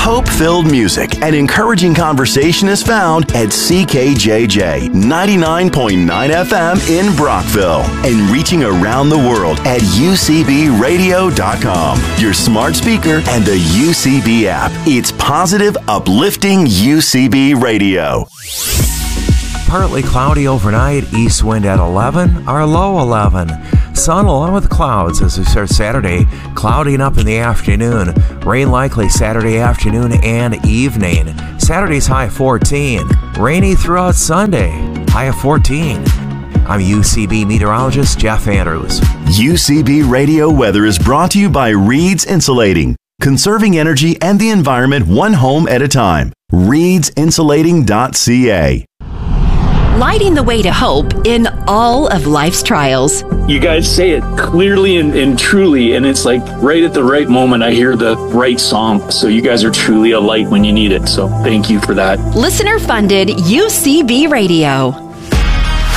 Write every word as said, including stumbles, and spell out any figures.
Hope-filled music and encouraging conversation is found at C K J J ninety-nine point nine F M in Brockville and reaching around the world at U C B radio dot com, your smart speaker, and the U C B app. It's positive, uplifting U C B radio. Partly cloudy overnight, east wind at eleven, our low eleven. Sun along with clouds as we start Saturday, clouding up in the afternoon. Rain likely Saturday afternoon and evening. Saturday's high fourteen. Rainy throughout Sunday, high of fourteen. I'm U C B meteorologist Jeff Andrews. U C B Radio Weather is brought to you by Reed's Insulating, conserving energy and the environment one home at a time. reeds insulating dot c a. Lighting the way to hope in all of life's trials. You guys say it clearly and, and truly, and it's like right at the right moment I hear the right song. So you guys are truly a light when you need it. So thank you for that. Listener funded U C B Radio.